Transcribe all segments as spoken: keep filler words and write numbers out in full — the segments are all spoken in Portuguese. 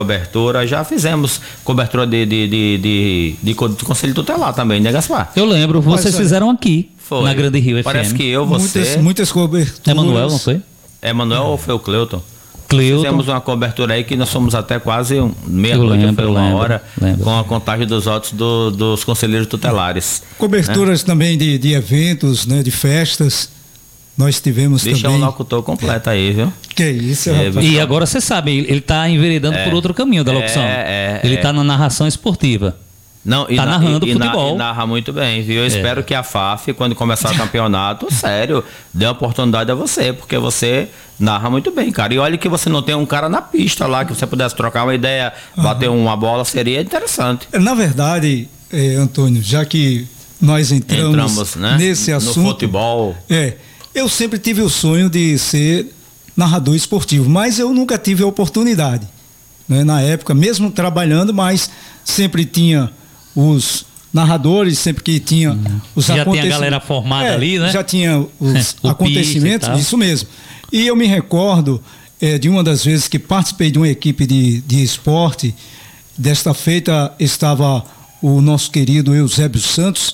cobertura, já fizemos cobertura de, de, de, de, de, de Conselho Tutelar também, né, Gaspar? Eu lembro, vocês Mas, fizeram aqui, foi. na Grande Rio F M. Parece que eu, você... Muitas, muitas coberturas. Emanuel, não foi? Emanuel ou foi o Cleuton? Cleuton. Fizemos uma cobertura aí que nós fomos até quase um, meia-noite, lembro, foi uma lembro, hora, lembro. com a contagem dos votos do, dos conselheiros tutelares. Coberturas, né? Também de, de eventos, né, de festas. Nós tivemos Deixa também. o locutor completo aí, viu? Que isso, É, rapaz. E agora você sabe, ele está enveredando É. por outro caminho da locução. É, é, ele é. está na narração esportiva. Não, e Tá na- narrando e, e na- futebol. E narra muito bem, viu? Eu espero que a F A F, quando começar o campeonato, sério, dê uma oportunidade a você, porque você narra muito bem, cara. E olha que você não tem um cara na pista lá, que você pudesse trocar uma ideia, bater uma bola, seria interessante. Na verdade, eh, Antônio, já que nós entramos, Entramos, né? nesse No assunto. futebol. É, eu sempre tive o sonho de ser narrador esportivo, mas eu nunca tive a oportunidade. Né? Na época, mesmo trabalhando, mas sempre tinha os narradores, sempre que tinha os Já tinha a acontecimentos. galera formada ali, né? Já tinha os O acontecimentos, pista e tal. isso mesmo. E eu me recordo eh, de uma das vezes que participei de uma equipe de, de esporte. Desta feita estava o nosso querido Eusébio Santos,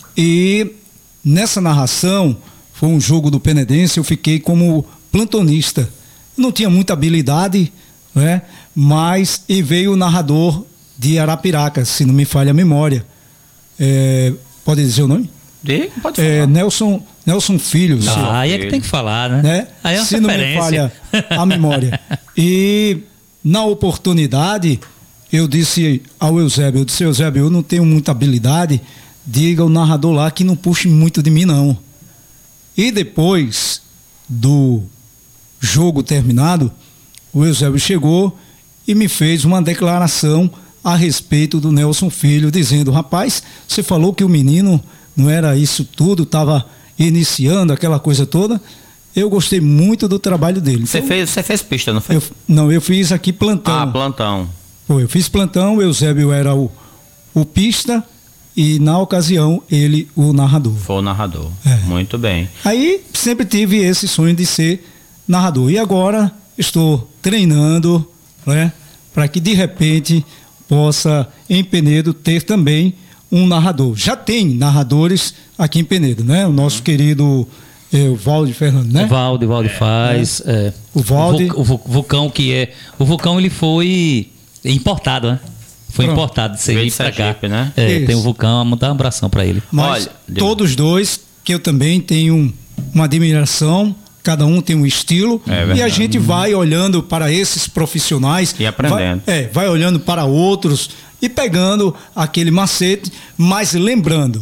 e nessa narração foi um jogo do Penedense, eu fiquei como plantonista. Não tinha muita habilidade, né? Mas e veio o narrador de Arapiraca, se não me falha a memória. É, pode dizer o nome? Diga, pode falar. É, Nelson, Nelson Filho. se- Ah, aí é que tem que falar, né? né? Aí é uma se não me referência. falha a memória. E na oportunidade, eu disse ao Eusébio, eu disse, Eusébio, eu não tenho muita habilidade, diga ao narrador lá que não puxe muito de mim, não. E depois do jogo terminado, o Eusébio chegou e me fez uma declaração a respeito do Nelson Filho, dizendo, rapaz, você falou que o menino não era isso tudo, estava iniciando aquela coisa toda. Eu gostei muito do trabalho dele. Você Então, fez, você fez pista, não foi? eu, não, eu fiz aqui plantão. Ah, plantão. Foi, eu fiz plantão, o Eusébio era o, o pista e, na ocasião, ele o narrador. Foi o narrador. É. Muito bem. Aí sempre tive esse sonho de ser narrador. E agora estou treinando, né, para que de repente possa em Penedo ter também um narrador. Já tem narradores aqui em Penedo, né? O nosso querido é, o Valde Fernando, né? O Valde, o Valde faz. é. O Valde. O, Vu- o Vulcão que é. O Vulcão ele foi importado, né? Foi Pronto. importado de Veio de Sergipe pra cá. Sergipe, né? É, Isso. tem o Vulcão, vamos dar um abração pra ele. Mas Olha, deu- todos dois, que eu também tenho uma admiração, cada um tem um estilo, É e a verdade. gente vai olhando para esses profissionais E aprendendo. Vai, é, vai olhando para outros e pegando aquele macete, mas lembrando,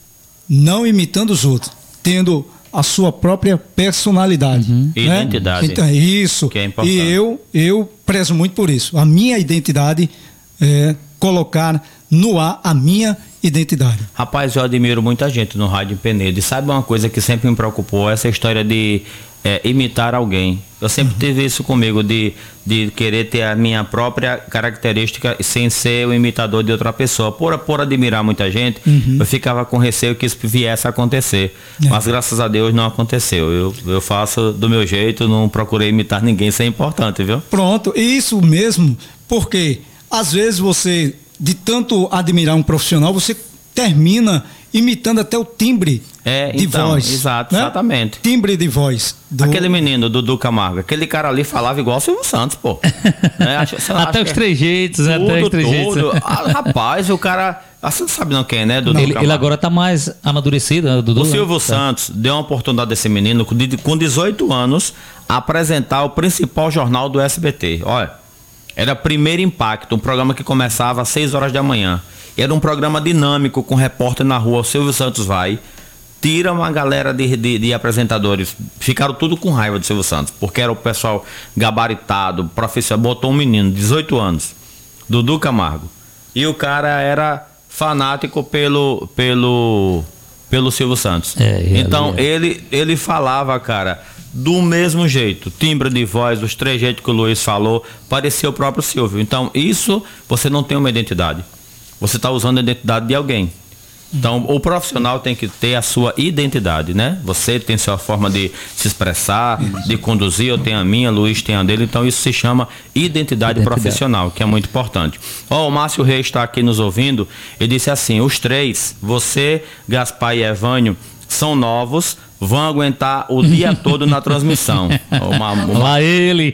não imitando os outros, tendo a sua própria personalidade. Né? Identidade. Então, é isso. Que é importante. E eu, eu prezo muito por isso. A minha identidade é colocar no ar a minha identidade. Rapaz, eu admiro muita gente no rádio em Penedo. E sabe uma coisa que sempre me preocupou? Essa história de é, imitar alguém. Eu sempre tive isso comigo, de, de querer ter a minha própria característica sem ser o imitador de outra pessoa. Por, por admirar muita gente, eu ficava com receio que isso viesse a acontecer. É. Mas graças a Deus não aconteceu. Eu, eu faço do meu jeito, não procurei imitar ninguém. Isso é importante, viu? Pronto, e isso mesmo, porque às vezes você, de tanto admirar um profissional, você termina imitando até o timbre É, de então, voz. exato, né? exatamente. Timbre de voz. do- Aquele menino, Dudu Camargo, aquele cara ali falava igual o Silvio Santos, pô. Né? Acho- você não Até acha os que- trejeitos, até os Tudo, trejeitos. tudo. Ah, rapaz, o cara. Ah, você não sabe não quem é, né, Dudu Ele, Camargo? ele agora tá mais amadurecido, né, o Dudu? O né? Silvio Tá. Santos deu uma oportunidade desse menino, com de- com dezoito anos, a apresentar o principal jornal do S B T. Olha, era Primeiro Impacto, um programa que começava às seis horas da manhã. Era um programa dinâmico, com repórter na rua. O Silvio Santos vai, tira uma galera de, de, de apresentadores. Ficaram tudo com raiva do Silvio Santos, porque era o pessoal gabaritado, profissional. Botou um menino, dezoito anos, Dudu Camargo. E o cara era fanático pelo, pelo, pelo Silvio Santos. É, ele então, é. ele, ele falava, cara, do mesmo jeito. Timbre de voz, os trejeitos que o Luiz falou, parecia o próprio Silvio. Então, isso, você não tem uma identidade. Você está usando a identidade de alguém. Então, o profissional tem que ter a sua identidade, né? Você tem sua forma de se expressar, de conduzir, eu tenho a minha, Luiz tem a dele, então isso se chama identidade, identidade. profissional, que é muito importante. Ó, o Márcio Reis está aqui nos ouvindo, ele disse assim, os três, você, Gaspar e Evânio, são novos, vão aguentar o dia todo na transmissão. Uma, uma... Lá ele!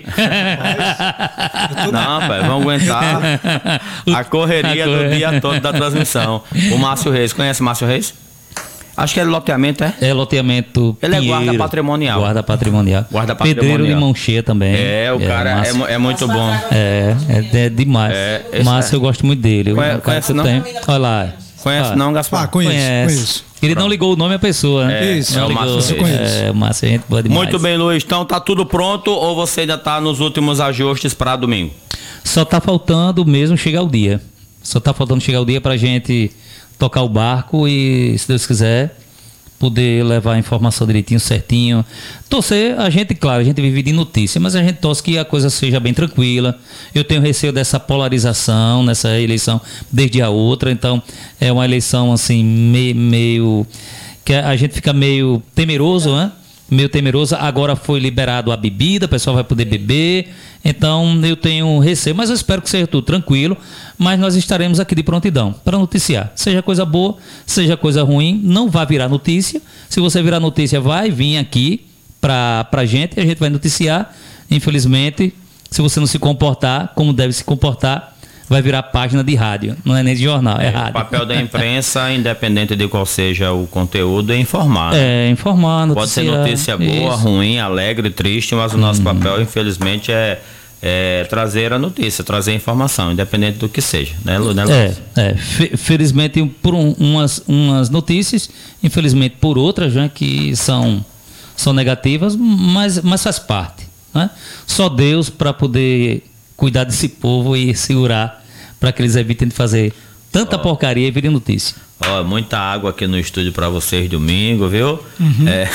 Não, pai, vão aguentar a correria do dia todo da transmissão. O Márcio Reis, conhece o Márcio Reis? Acho que é loteamento, é? É loteamento Ele Pinheiro, é guarda patrimonial. Guarda patrimonial. Guarda patrimonial. Pedreiro de mão cheia também. É, o cara é, Márcio, é, é muito bom. É, é, é demais. É, Márcio, é. eu gosto muito dele. Conhece, conhece não? Tem. Olha lá. Conhece ah. não, Gaspar? Ah, conheço, conhece. conheço. Ele não ligou o nome à pessoa, né? É, Isso, é o Márcio Reis. É, o Márcio é gente boa demais. Muito bem, Luiz. Então tá tudo pronto ou você ainda tá nos últimos ajustes para domingo? Só tá faltando mesmo chegar o dia. Só tá faltando chegar o dia pra gente tocar o barco e, se Deus quiser, poder levar a informação direitinho, certinho. Torcer, a gente, claro, a gente vive de notícia, mas a gente torce que a coisa seja bem tranquila. Eu tenho receio dessa polarização nessa eleição desde a outra, então é uma eleição assim, meio, meio que a gente fica meio temeroso, né? Meio temeroso. Agora foi liberado a bebida, o pessoal vai poder beber, então eu tenho receio, mas eu espero que seja tudo tranquilo, mas nós estaremos aqui de prontidão para noticiar, seja coisa boa, seja coisa ruim, não vai virar notícia. Se você virar notícia, vai vir aqui para a gente e a gente vai noticiar. Infelizmente, se você não se comportar como deve se comportar, vai virar página de rádio, não é nem de jornal, é, é rádio. O papel da imprensa, independente de qual seja o conteúdo, é informar. É, informar, noticiar. Pode ser notícia boa, isso. ruim, alegre, triste, mas o nosso hum. papel, infelizmente, é, é trazer a notícia, trazer a informação, independente do que seja, né, Lu? É, é. Felizmente por um, umas, umas notícias, infelizmente por outras, né, que são, são negativas, mas, mas faz parte, né? Só Deus para poder cuidar desse povo e segurar para que eles evitem de fazer tanta oh. porcaria e virem notícia. Ó, oh, muita água aqui no estúdio para vocês domingo, viu? Uhum. É,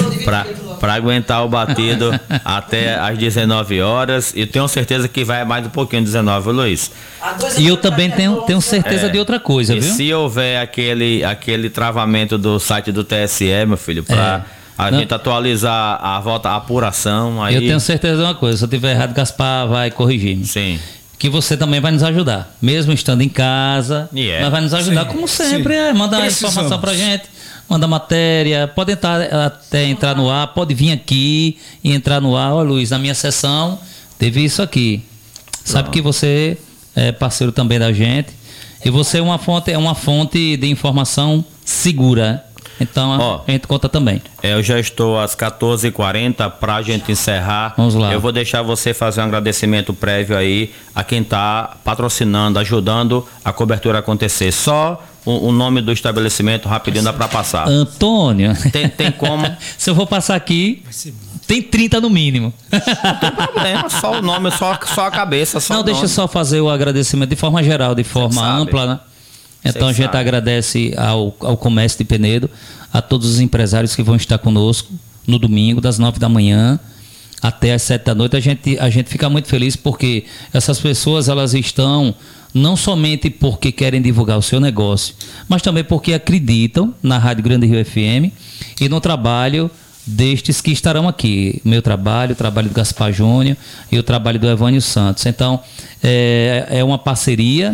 para aguentar o batido até às dezenove horas. E tenho certeza que vai mais um pouquinho, dezenove, Luiz. E eu também tenho, tenho certeza é, de outra coisa, e viu? Se houver aquele, aquele travamento do site do T S E, meu filho, para... É. A não. gente atualizar a volta, a apuração. Aí... Eu tenho certeza de uma coisa, se eu tiver errado, Gaspar vai corrigir-me. Sim. Que você também vai nos ajudar. Mesmo estando em casa, yeah. mas vai nos ajudar, sim, como sempre. É, manda informação pra gente, manda matéria, pode entrar, até entrar no ar, pode vir aqui e entrar no ar. Ó, Luiz, na minha sessão teve isso aqui. Sabe Pronto. Que você é parceiro também da gente. E você é uma fonte, é uma fonte de informação segura. Então oh, a gente conta também. Eu já estou às quatorze e quarenta para a gente encerrar. Vamos lá. Eu vou deixar você fazer um agradecimento prévio aí a quem está patrocinando, ajudando a cobertura acontecer. Só o, o nome do estabelecimento rapidinho dá para passar. Antônio. Tem, tem como? Se eu for passar aqui, tem trinta no mínimo. Não tem problema, só o nome, só, só a cabeça. Só Não, o deixa eu só fazer o agradecimento de forma geral, de forma ampla, né? Então a gente sabe. agradece ao, ao comércio de Penedo, a todos os empresários que vão estar conosco no domingo, das nove da manhã até as sete da noite. A gente, a gente fica muito feliz porque essas pessoas, elas estão não somente porque querem divulgar o seu negócio, mas também porque acreditam na Rádio Grande Rio F M e no trabalho destes que estarão aqui. Meu trabalho, o trabalho do Gaspar Júnior e o trabalho do Evânio Santos. Então é, é uma parceria.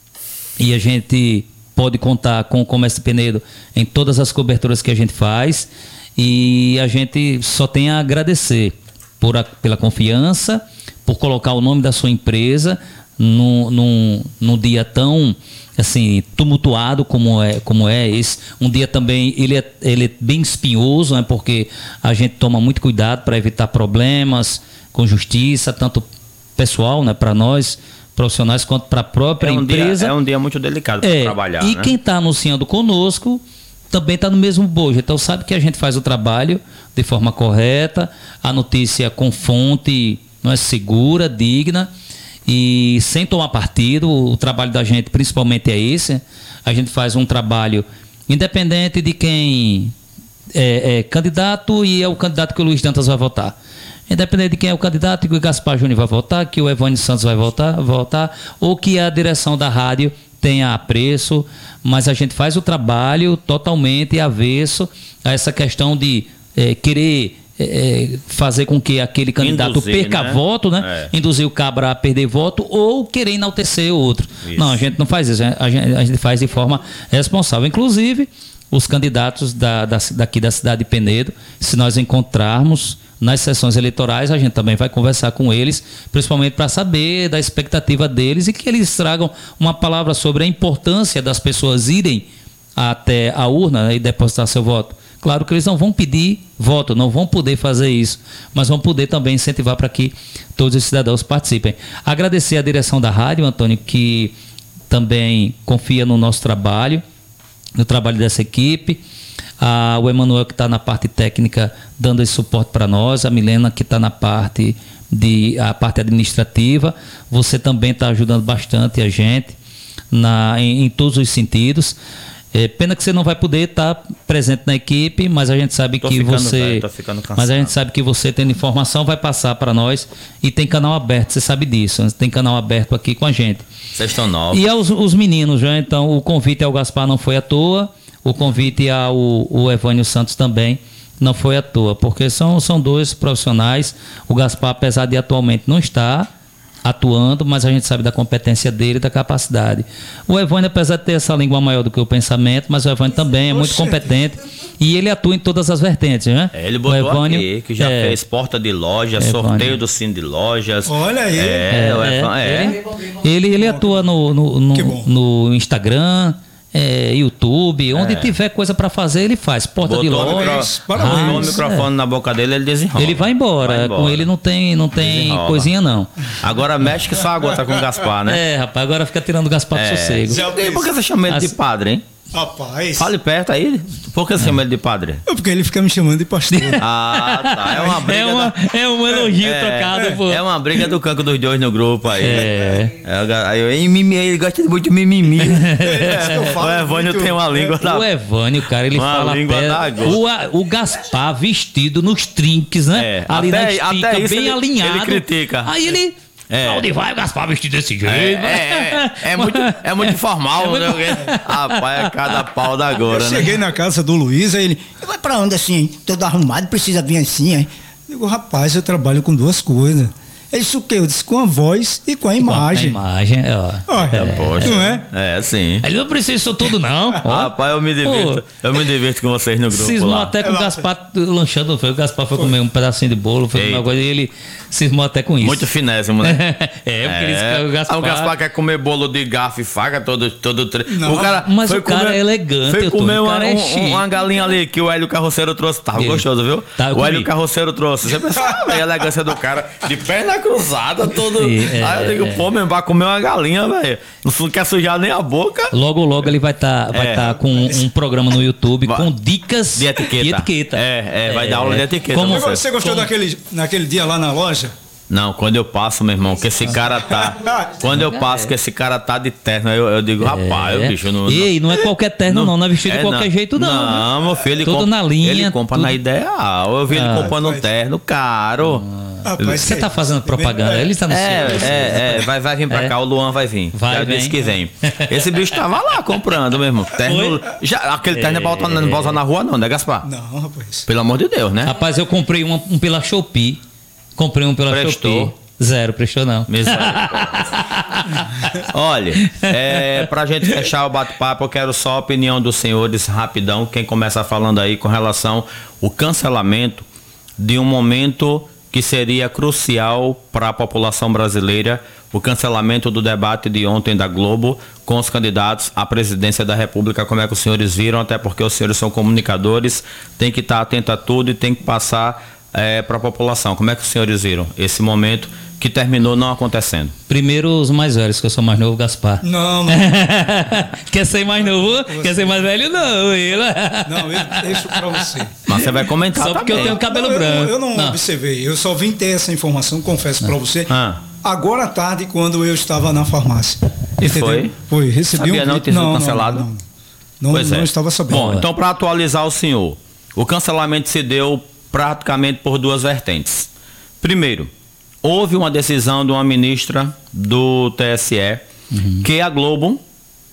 E a gente pode contar com o Comércio de Penedo em todas as coberturas que a gente faz. E a gente só tem a agradecer por a, pela confiança, por colocar o nome da sua empresa num, num, num dia tão assim, tumultuado como é, como é esse. Um dia também, ele é, ele é bem espinhoso, né, porque a gente toma muito cuidado para evitar problemas com justiça, tanto pessoal, né, para nós profissionais quanto para a própria é um empresa. Dia, é um dia muito delicado para é, trabalhar. E né? quem está anunciando conosco também está no mesmo bojo. Então sabe que a gente faz o trabalho de forma correta, a notícia com fonte, não é, segura, digna e sem tomar partido. O trabalho da gente principalmente é esse. A gente faz um trabalho independente de quem é, é candidato e é o candidato que o Luiz Dantas vai votar. Independente de quem é o candidato, que o Gaspar Júnior vai votar, que o Evânio Santos vai votar, votar, ou que a direção da rádio tenha apreço, mas a gente faz o trabalho totalmente avesso a essa questão de é, querer é, fazer com que aquele candidato Induzir, perca né? voto, né? É. Induzir o cabra a perder voto ou querer enaltecer o outro. Isso. Não, a gente não faz isso, a gente, a gente faz de forma responsável. Inclusive, os candidatos da, da, daqui da cidade de Penedo, se nós encontrarmos nas sessões eleitorais, a gente também vai conversar com eles, principalmente para saber da expectativa deles e que eles tragam uma palavra sobre a importância das pessoas irem até a urna, né, e depositar seu voto. Claro que eles não vão pedir voto, não vão poder fazer isso, mas vão poder também incentivar para que todos os cidadãos participem. Agradecer à direção da rádio, Antônio, que também confia no nosso trabalho, no trabalho dessa equipe, a, o Emanuel, que está na parte técnica dando esse suporte para nós, a Milena, que está na parte de a parte administrativa. Você também está ajudando bastante a gente na, em, em todos os sentidos. É, pena que você não vai poder estar tá presente na equipe, mas a gente sabe Tô que ficando você velho, tô ficando cansado. mas a gente sabe que você tendo informação vai passar para nós, e tem canal aberto, você sabe disso, tem canal aberto aqui com a gente. Vocês estão novos. E aos os meninos, já, então o convite ao Gaspar não foi à toa, o convite ao o Evânio Santos também não foi à toa, porque são, são dois profissionais. O Gaspar, apesar de atualmente não estar atuando, mas a gente sabe da competência dele e da capacidade. O Evânio, apesar de ter essa língua maior do que o pensamento, mas o Evânio também é muito competente e ele atua em todas as vertentes, né? É, ele botou o Evânio, aqui, que já é, fez porta de loja, Evânio. sorteio do Cine de Lojas. Olha aí. É, É, o é, Evânio, é. Ele, ele, ele atua no, no, Que bom. no, no Instagram, é, YouTube, onde É. tiver coisa para fazer, ele faz. Porta de Botou o loja. micro- Parabéns. botou o rádios, microfone na boca dele, ele desenrola. Ele vai embora. Vai embora. Com ele não tem, não tem Desenrola. coisinha, não. Agora mexe que só aguenta com o Gaspar, né? É, rapaz, agora fica tirando o Gaspar do É. sossego. E por que você chama ele de As- padre, hein? Rapaz. Fale perto aí. Por que você chama ele de padre? É porque ele fica me chamando de pastor. Ah, tá. É uma briga. É, uma, da- é um elogio É, trocado, pô. É uma briga do canco dos dois no grupo aí. É. É, o- aí eu, "Ei, mimi", ele gosta muito de mimimi. que eu falo O Evânio muito. tem uma língua da. O Evânio, cara, ele Uma fala língua pé- da água. o, a- o Gaspar vestido nos trinques, né? É, Ali até- na estica, até isso bem ele- alinhado. ele critica. Aí ele... É. Onde vai o Gaspar vestido desse jeito? É, é, é, é muito, é muito informal, É né? Rapaz, é cada pau da agora, Eu né? cheguei na casa do Luiz, aí ele, vai pra onde assim? Todo arrumado, precisa vir assim, hein? Eu digo, rapaz, eu trabalho com duas coisas. Ele disse o quê? Eu disse com a voz e com a imagem. A imagem, é, ó. Olha, Poxa. não é? É, sim. Ele não precisa disso tudo, não. Ó. Rapaz, eu me divirto. Pô. Eu me divirto com vocês no grupo Cismou lá. até com o Gaspar lanchando, foi. O Gaspar foi comer um pedacinho de bolo, foi Ei. comer uma coisa e ele cismou até com isso. Muito finésimo, né? É, porque ele disse que o Gaspar- Ah, o Gaspar quer comer bolo de garfo e faca todo, todo tre... Não. O cara Mas foi o cara é elegante, Foi eu tô- comer o uma, cara é um- chique. uma galinha ali que o Hélio Carroceiro trouxe. Tava Ele- gostoso, viu? Tá, eu o Hélio comi. Carroceiro trouxe. Você pensa, ah, velho, a elegância do cara, de perna cruzada, todo. Sim, é, Aí eu digo, é. pô, meu, vai comer uma galinha, velho. Não quer sujar nem a boca. Logo, logo ele vai estar vai É. tá com um programa no YouTube Vai. com dicas De etiqueta. de etiqueta. É, é, vai dar aula de etiqueta. Como, Você- Você gostou daquele, naquele dia lá na loja? Não, quando eu passo, meu irmão, que esse cara tá. Quando eu passo que esse cara tá de terno, eu, eu digo, rapaz, É. o bicho não. Ei, não é qualquer terno, não, não é vestido de qualquer jeito, não. Não, meu filho, ele Tudo compra, na linha, ele compra tudo- na Ideal. Eu vi ele Ah. comprando um terno caro. Rapaz, Você tá fazendo propaganda, ele está no É, seu. é, é, vai, vai vir pra É. cá, o Luan vai vir. Vai, já vem. disse que vem. Esse bicho tava lá comprando mesmo. Terno. Já, aquele terno é pra botar- não botar na rua, não, né, Gaspar? Não, rapaz. Pelo amor de Deus, né? Rapaz, eu comprei um, um pela Shopee. Comprei um pela Prestou? Shopee. Zero, prestou não. Misericórdia. Olha, é, pra gente fechar o bate-papo, eu quero só a opinião dos senhores, rapidão. Quem começa falando aí com relação ao cancelamento de um momento que seria crucial para a população brasileira, o cancelamento do debate de ontem da Globo com os candidatos à presidência da República. Como é que os senhores viram? Até porque os senhores são comunicadores, tem que estar atento a tudo e tem que passar é, para a população. Como é que os senhores viram esse momento que terminou não acontecendo? Primeiro os mais velhos, que eu sou mais novo, Gaspar. Não, não. Quer ser mais novo? Quer ser mais velho? Não, ele. Não, eu deixo pra você. Mas você vai comentar Só porque eu também. tenho cabelo Não, eu, branco. eu não, Não. observei, eu só vim ter essa informação, confesso pra você, Ah. agora à tarde, quando eu estava na farmácia. E Entendeu? foi? Foi, recebi Sabia um não vídeo- ter sido cancelado? Não, não, não, Pois não é. estava sabendo. Bom, então para atualizar o senhor, o cancelamento se deu praticamente por duas vertentes. Primeiro, houve uma decisão de uma ministra do T S E que a Globo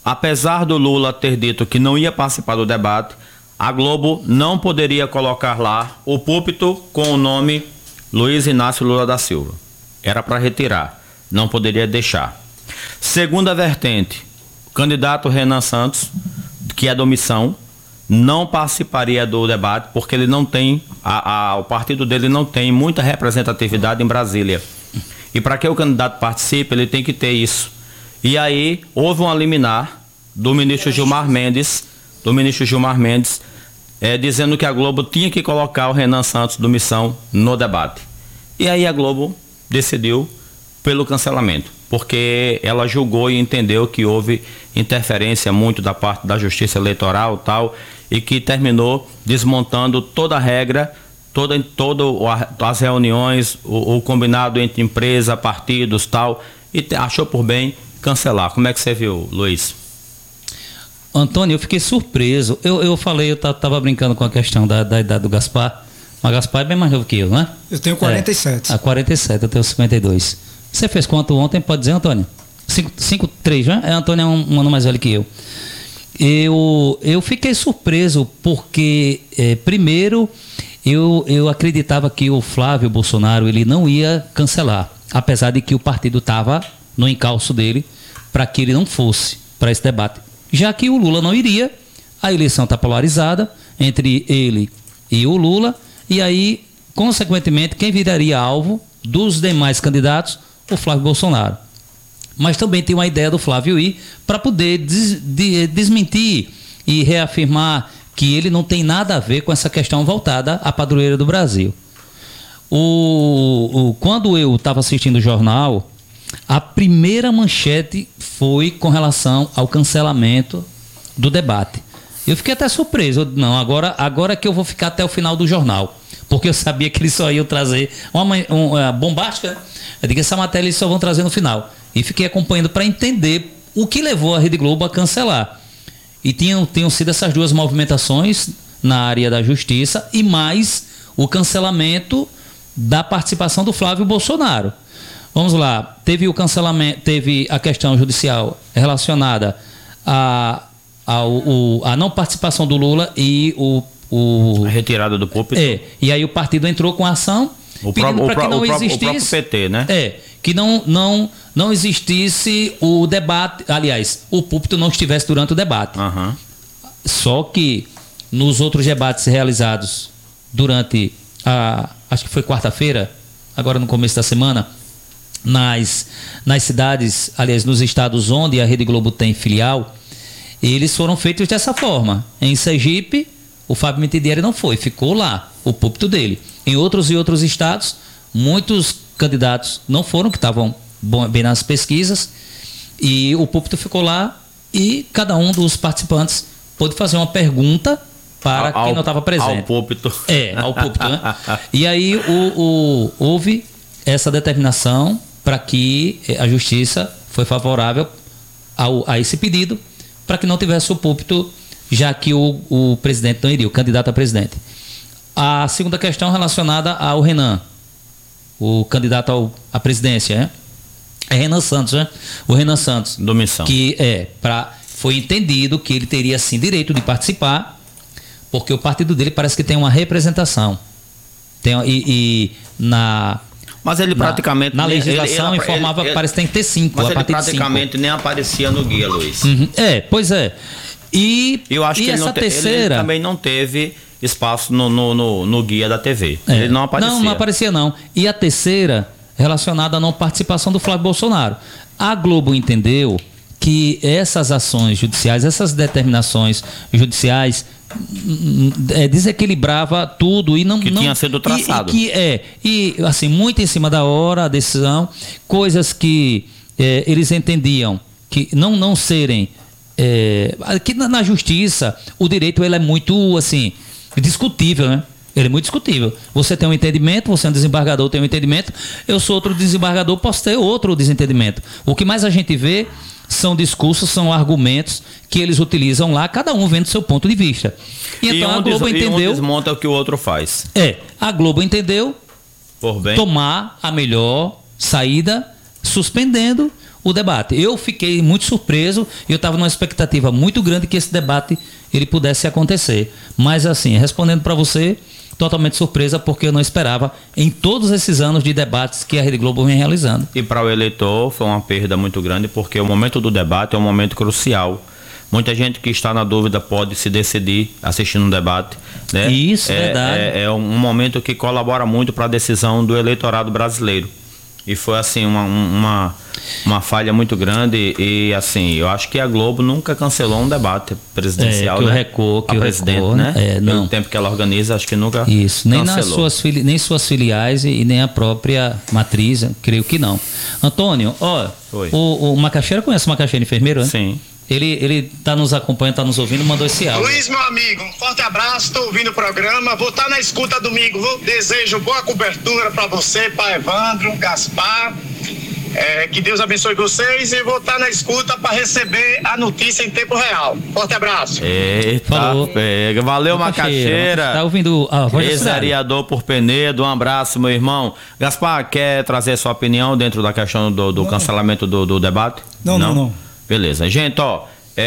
apesar do Lula ter dito que não ia participar do debate, a Globo não poderia colocar lá o púlpito com o nome Luiz Inácio Lula da Silva. Era para retirar, não poderia deixar. Segunda vertente, o candidato Renan Santos, que é da omissão, não participaria do debate porque ele não tem, a, a, o partido dele não tem muita representatividade em Brasília. E para que o candidato participe, ele tem que ter isso. E aí houve uma liminar do ministro Gilmar Mendes, do ministro Gilmar Mendes, é, dizendo que a Globo tinha que colocar o Renan Santos do Missão no debate. E aí a Globo decidiu pelo cancelamento, porque ela julgou e entendeu que houve interferência muito da parte da Justiça Eleitoral e tal, e que terminou desmontando toda a regra, toda, toda as reuniões, o, o combinado entre empresa, partidos e tal, e te, achou por bem cancelar. Como é que você viu, Luiz? Antônio, eu fiquei surpreso. Eu, eu falei, eu estava brincando com a questão da, da idade do Gaspar, mas Gaspar é bem mais novo que eu, né? Eu tenho quarenta e sete. É, a quarenta e sete, eu tenho cinquenta e dois. Você fez quanto ontem, pode dizer, Antônio? cinco, três, né? É, Antônio é um, um ano mais velho que eu. Eu, eu fiquei surpreso porque, é, primeiro, eu, eu acreditava que o Flávio Bolsonaro ele não ia cancelar, apesar de que o partido estava no encalço dele para que ele não fosse para esse debate. Já que o Lula não iria, a eleição está polarizada entre ele e o Lula, e aí, consequentemente, quem viraria alvo dos demais candidatos? O Flávio Bolsonaro. Mas também tem uma ideia do Flávio ir para poder des, de, desmentir e reafirmar que ele não tem nada a ver com essa questão voltada à padroeira do Brasil. O, o, quando eu estava assistindo o jornal, a primeira manchete foi com relação ao cancelamento do debate. Eu fiquei até surpreso. Eu, não, agora, agora que eu vou ficar até o final do jornal, porque eu sabia que eles só iam trazer uma, uma bombástica. Eu digo, essa matéria eles só vão trazer no final. E fiquei acompanhando para entender o que levou a Rede Globo a cancelar. E tinham, tinham sido essas duas movimentações na área da justiça e mais o cancelamento da participação do Flávio Bolsonaro. Vamos lá, teve o cancelamento, teve a questão judicial relacionada a, a, o, a não participação do Lula e o, o a retirada do púlpito. É, e aí o partido entrou com a ação o pedindo para que não o existisse o próprio P T, né? É, que não, não, não existisse o debate, aliás, o púlpito não estivesse durante o debate. Uhum. Só que nos outros debates realizados durante a, acho que foi quarta-feira, agora no começo da semana, nas, nas cidades, aliás, nos estados onde a Rede Globo tem filial, eles foram feitos dessa forma. Em Sergipe, o Fábio Mentidieri não foi, ficou lá, o púlpito dele. Em outros e outros estados, muitos candidatos não foram, que estavam bem nas pesquisas, e o púlpito ficou lá e cada um dos participantes pôde fazer uma pergunta para ao, quem não estava presente. Ao púlpito. É, ao púlpito, né? E aí o, o, houve essa determinação para que a justiça foi favorável ao, a esse pedido, para que não tivesse o púlpito, já que o, o presidente não iria, o candidato a presidente. A segunda questão relacionada ao Renan, o candidato ao, à presidência, né? É Renan Santos, né? O Renan Santos. Do Missão. Que é, pra, foi entendido que ele teria sim direito de participar, porque o partido dele parece que tem uma representação. Tem, e, e na... Mas ele praticamente... Na, na legislação ele, ele, informava que parece que tem que ter cinco. Mas ele praticamente nem aparecia no guia, Luiz. Uhum. É, pois é. E, eu acho e que essa ele, não te, terceira... ele também não teve espaço no, no, no, no guia da T V. É. Ele não aparecia. Não, não aparecia não. E a terceira, relacionada à não participação do Flávio Bolsonaro. A Globo entendeu que essas ações judiciais, essas determinações judiciais é, desequilibrava tudo e não... Que não, tinha sido traçado. E, e, que, é, e assim, muito em cima da hora, a decisão, coisas que é, eles entendiam que não, não serem... É, que na, na justiça, o direito ele é muito, assim... discutível, né? Ele é muito discutível. Você tem um entendimento, você é um desembargador, tem um entendimento, eu sou outro desembargador, posso ter outro desentendimento. O que mais a gente vê são discursos, são argumentos que eles utilizam lá, cada um vendo seu ponto de vista. E, e então um a Globo des, entendeu... E um desmonta o que o outro faz. É, a Globo entendeu Por bem. tomar a melhor saída, suspendendo o debate. Eu fiquei muito surpreso e eu estava numa expectativa muito grande que esse debate ele pudesse acontecer. Mas assim, respondendo para você, totalmente surpresa, porque eu não esperava em todos esses anos de debates que a Rede Globo vem realizando. E para o eleitor foi uma perda muito grande, porque o momento do debate é um momento crucial. Muita gente que está na dúvida pode se decidir assistindo um debate, né? Isso, é verdade. É, é um momento que colabora muito para a decisão do eleitorado brasileiro. E foi assim uma, uma, uma falha muito grande e assim, eu acho que a Globo nunca cancelou um debate presidencial, é, que né? o recuo, que a o presidente, recuo, né? É, não. Pelo tempo que ela organiza, acho que nunca Isso, nem nas cancelou. suas fili... nem suas filiais e, e nem a própria matriz, creio que não. Antônio, ó, o, o Macaxeira conhece o Macaxeira enfermeiro, né? Sim. Ele, ele tá nos acompanhando, tá nos ouvindo, mandou esse áudio. Luiz, meu amigo, um forte abraço, tô ouvindo o programa, vou estar na escuta domingo, viu? Desejo boa cobertura para você, para Evandro, Gaspar, é, que Deus abençoe vocês e vou estar na escuta para receber a notícia em tempo real. Forte abraço. Eita, Falou. pega. Valeu, Macaxeira. Tá ouvindo a voz da cidade. Ex-vereador por Penedo, um abraço, meu irmão. Gaspar, quer trazer sua opinião dentro da questão do, do cancelamento do, do debate? Não, não, não. Beleza. Gente, ó,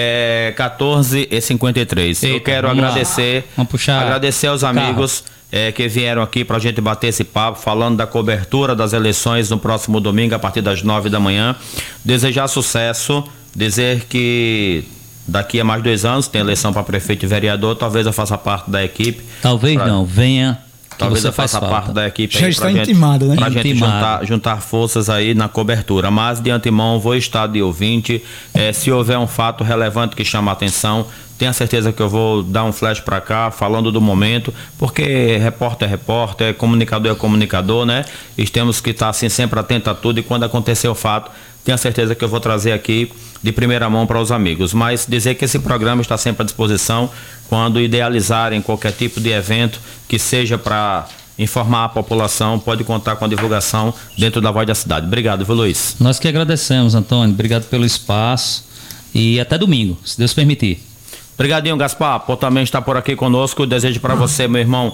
é quatorze e cinquenta e três. Eita, eu quero vamos agradecer, lá. Vamos puxar agradecer aos amigos é, que vieram aqui pra gente bater esse papo, falando da cobertura das eleições no próximo domingo, a partir das nove da manhã. Desejar sucesso, dizer que daqui a mais dois anos tem eleição para prefeito e vereador, talvez eu faça parte da equipe. Talvez pra... não, venha. Talvez você eu faça faz parte falta. da equipe. Já aí está pra gente, intimado, né? Pra gente Intimado. juntar, juntar forças aí na cobertura. Mas de antemão vou estar de ouvinte. É, se houver um fato relevante que chama a atenção, tenha certeza que eu vou dar um flash para cá, falando do momento, porque repórter é repórter, comunicador é comunicador, né? E temos que estar assim sempre atento a tudo e quando acontecer o fato, tenha certeza que eu vou trazer aqui de primeira mão para os amigos. Mas dizer que esse programa está sempre à disposição quando idealizarem qualquer tipo de evento que seja para informar a população, pode contar com a divulgação dentro da Voz da Cidade. Obrigado, viu, Luiz? Nós que agradecemos, Antônio. Obrigado pelo espaço e até domingo, se Deus permitir. Obrigadinho, Gaspar, por também estar por aqui conosco. Desejo para você, meu irmão,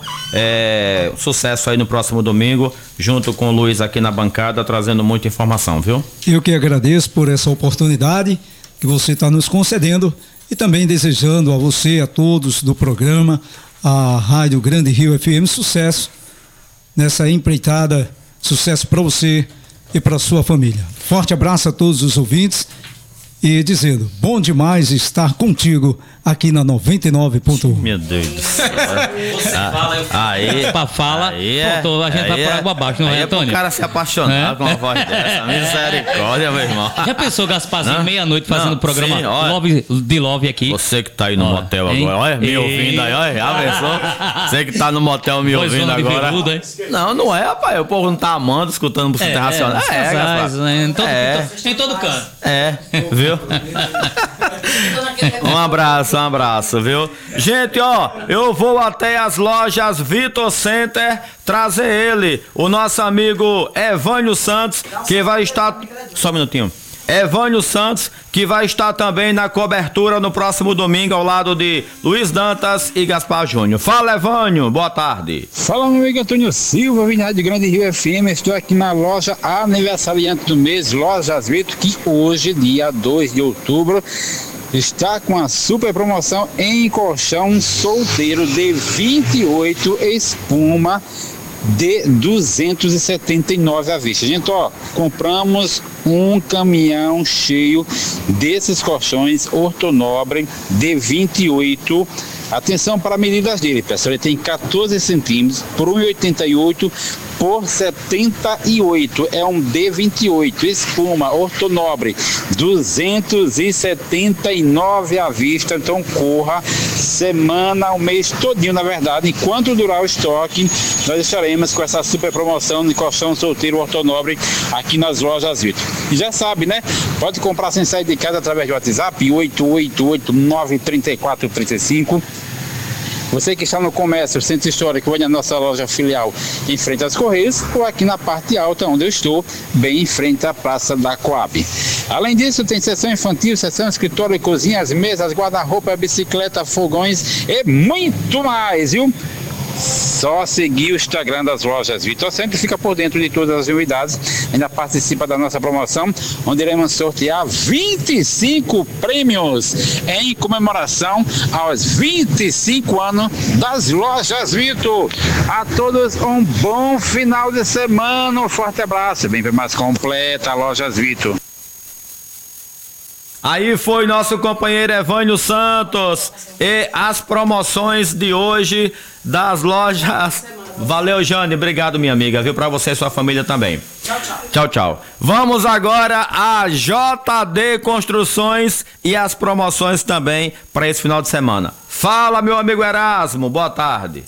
é, sucesso aí no próximo domingo, junto com o Luiz aqui na bancada, trazendo muita informação, viu? Eu que agradeço por essa oportunidade que você está nos concedendo e também desejando a você, a todos do programa, a Rádio Grande Rio F M, sucesso nessa empreitada, sucesso para você e para sua família. Forte abraço a todos os ouvintes e dizendo, bom demais estar contigo aqui na noventa e nove ponto um. Meu Deus do céu. Você fala, eu aí, pra fala, aí é, pronto, a gente aí vai por é, água abaixo, não aí é, é Antônio? pro cara se apaixonar É? com uma voz dessa. Misericórdia, meu irmão. Já pensou Gasparzinho Não? meia-noite fazendo Não, programa sim, olha. love, de Love aqui? Você que tá aí no Ó, motel hein? agora, olha, me Ei. ouvindo aí, olha, já pensou? Você que tá no motel me Voz ouvindo zona de agora. veludo, hein? Não, não é, rapaz, o povo não tá amando, escutando pro Internacional. É, É, é, Gaspar. né? em, todo, É. em todo canto. É, viu? Um abraço, um abraço, viu? Gente, ó, eu vou até as lojas Vitor Center trazer ele, o nosso amigo Evânio Santos, que vai estar... Só um minutinho. Evânio Santos, que vai estar também na cobertura no próximo domingo ao lado de Luiz Dantas e Gaspar Júnior. Fala, Evânio, boa tarde. Fala, meu amigo Antônio Silva, vinha de Grande Rio F M. Estou aqui na loja aniversariante do mês, Lojas Vitor, que hoje, dia dois de outubro, está com a super promoção em colchão solteiro de vinte e oito, espuma de duzentos e setenta e nove à vista. Gente, ó, compramos um caminhão cheio desses colchões ortonobre de vinte e oito. Atenção para medidas dele, pessoal. Ele tem quatorze centímetros por um e oitenta e oito por setenta e oito. É um D vinte e oito, espuma ortonobre, duzentos e setenta e nove à vista. Então corra, semana, o mês todinho, na verdade, enquanto durar o estoque, nós estaremos com essa super promoção de colchão solteiro ortonobre aqui nas lojas Vitor. E já sabe, né? Pode comprar sem sair de casa através do WhatsApp oito oito oito nove três quatro três cinco. Você que está no comércio, centro histórico, vai na nossa loja filial em frente às Correios ou aqui na parte alta onde eu estou, bem em frente à Praça da Coab. Além disso, tem seção infantil, seção escritório e cozinha, as mesas, guarda-roupa, bicicleta, fogões e muito mais, viu? só seguir o Instagram das Lojas Vitor. Sempre fica por dentro de todas as novidades. Ainda participa da nossa promoção, onde iremos sortear vinte e cinco prêmios em comemoração aos vinte e cinco anos das Lojas Vitor. A todos um bom final de semana. Um forte abraço. Bem mais completa, Lojas Vitor. Aí foi nosso companheiro Evânio Santos e as promoções de hoje das lojas. Valeu, Jane, obrigado, minha amiga, viu, pra você e sua família também. Tchau, tchau. Tchau, tchau. Vamos agora a J D Construções e as promoções também para esse final de semana. Fala, meu amigo Erasmo, boa tarde.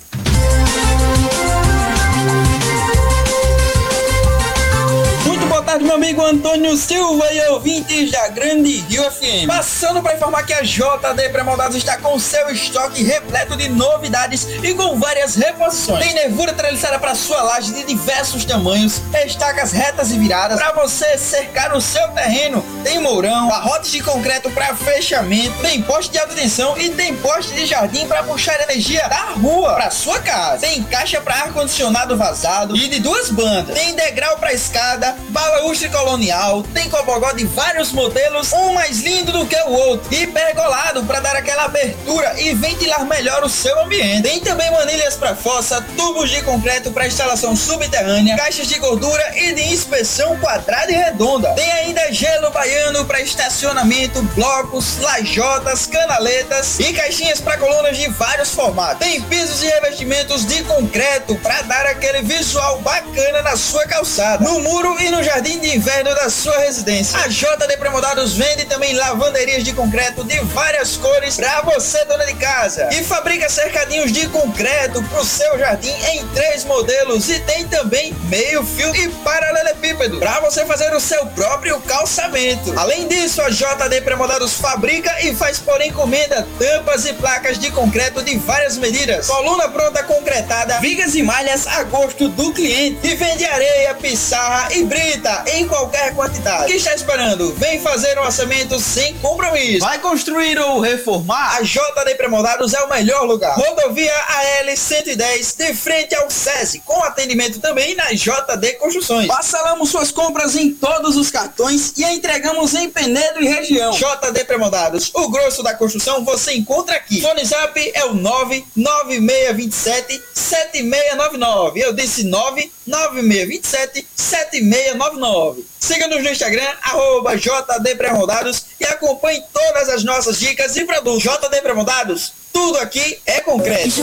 Boa tarde, meu amigo Antônio Silva e ouvintes da Grande Rio F M. Passando para informar que a J D Pré-Moldados está com seu estoque repleto de novidades e com várias reposições. Tem nervura treliçada para sua laje de diversos tamanhos, estacas retas e viradas para você cercar o seu terreno. Tem mourão, barrotes de concreto para fechamento, tem poste de alta tensão e tem poste de jardim para puxar energia da rua para sua casa. Tem caixa para ar-condicionado vazado e de duas bandas. Tem degrau para escada, balaústre colonial, tem cobogó de vários modelos, um mais lindo do que o outro, e pergolado para dar aquela abertura e ventilar melhor o seu ambiente. Tem também manilhas para fossa, tubos de concreto para instalação subterrânea, caixas de gordura e de inspeção quadrada e redonda. Tem ainda gelo baiano para estacionamento, blocos, lajotas, canaletas e caixinhas para colunas de vários formatos. Tem pisos e revestimentos de concreto para dar aquele visual bacana na sua calçada, no muro e no jardim de inverno da sua residência. A J D Pré-Moldados vende também lavanderias de concreto de várias cores para você, dona de casa, e fabrica cercadinhos de concreto para o seu jardim em três modelos, e tem também meio fio e paralelepípedo para você fazer o seu próprio calçamento. Além disso, a J D Pré-Moldados fabrica e faz por encomenda tampas e placas de concreto de várias medidas, coluna pronta concretada, vigas e malhas a gosto do cliente, e vende areia, pissarra e brita em qualquer quantidade. O que está esperando? Vem fazer um orçamento sem compromisso. Vai construir ou reformar? A J D Pré-Moldados é o melhor lugar. Rodovia A L cento e dez, de frente ao SESI, com atendimento também na J D Construções. Parcelamos suas compras em todos os cartões e a entregamos em Penedo e região. J D Pré-Moldados, o grosso da construção você encontra aqui. Fone Zap é o nove nove seis dois sete, sete seis nove nove. Eu disse nove nove seis dois sete, sete seis nove nove. Siga-nos no Instagram, arroba J D Pré-Moldados, e acompanhe todas as nossas dicas e produtos. J D Pré-Moldados, tudo aqui é concreto.